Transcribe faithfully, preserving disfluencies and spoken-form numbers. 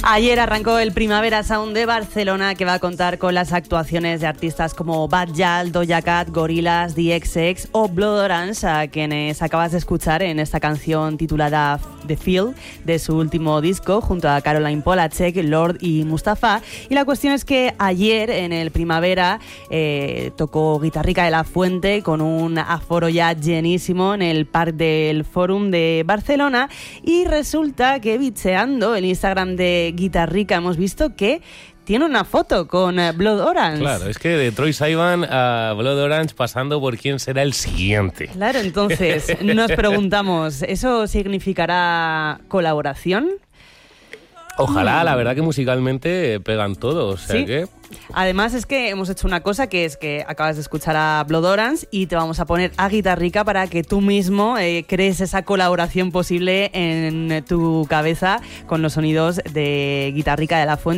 Ayer arrancó el Primavera Sound de Barcelona, que va a contar con las actuaciones de artistas como Bad Gyal, Doja Cat, Gorillaz, The X X o Blood Orange, a quienes acabas de escuchar en esta canción titulada The Feel de su último disco, junto a Caroline Polachek, Lorde y Mustafa. Y la cuestión es que ayer en el Primavera eh, tocó Guitarrica de la Fuente con un aforo ya llenísimo en el Parc del Fòrum de Barcelona, y resulta que bicheando el Instagram de Guitarrica hemos visto que tiene una foto con Blood Orange. Claro, es que de Troye Sivan a Blood Orange pasando por quién será el siguiente. Claro, entonces nos preguntamos, ¿eso significará colaboración? Ojalá, la verdad que musicalmente pegan todos, o sea ¿Sí? que... Además es que hemos hecho una cosa, que es que acabas de escuchar a Blood Orange y te vamos a poner a Guitarrica para que tú mismo eh, crees esa colaboración posible en tu cabeza con los sonidos de Guitarrica de la Fuente.